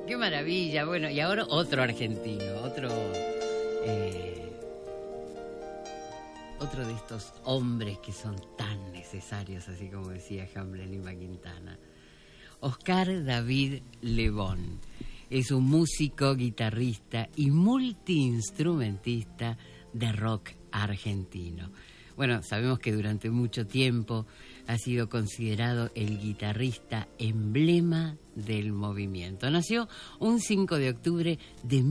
qué maravilla. Bueno, y ahora otro argentino, otro de estos hombres que son tan necesarios, así como decía Hamlet Lima Quintana. Oscar David Lebón es un músico, guitarrista y multiinstrumentista de rock argentino. Bueno, sabemos que durante mucho tiempo ha sido considerado el guitarrista emblema del movimiento. Nació un 5 de octubre de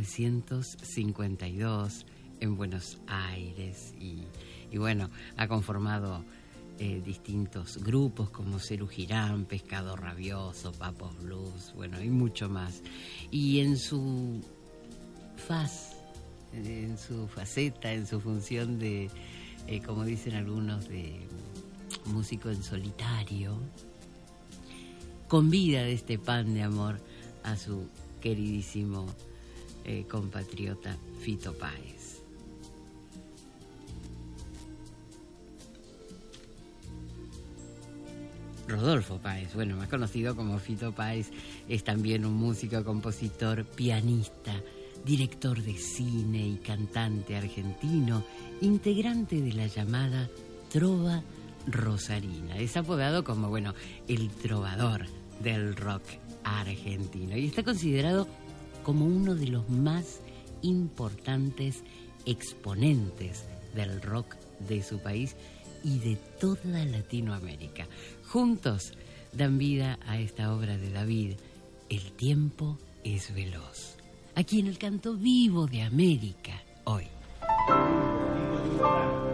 1952 en Buenos Aires y bueno, ha conformado distintos grupos como Cerú Girán, Pescado Rabioso, Papos Blues, bueno, y mucho más. Y en su faceta, en su función de, como dicen algunos, de músico en solitario, convida de este pan de amor a su queridísimo compatriota Fito Páez. Rodolfo Páez, bueno, más conocido como Fito Páez, es también un músico, compositor, pianista, director de cine y cantante argentino, integrante de la llamada Trova Rosarina. Es apodado como, bueno, el trovador del rock argentino y está considerado como uno de los más importantes exponentes del rock de su país y de toda Latinoamérica. Juntos dan vida a esta obra de David, El tiempo es veloz, aquí en el canto vivo de América, hoy.